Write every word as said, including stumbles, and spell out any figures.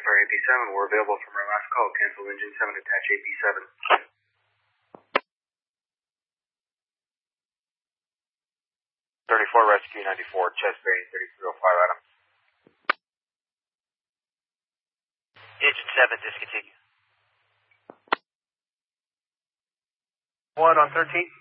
Star A P seven, we're available from our last call. Cancel engine seven, attach A P seven. thirty-four, Rescue ninety-four, chest bearing thirty-three oh five, Adam. Engine seven, discontinue. One on thirteen.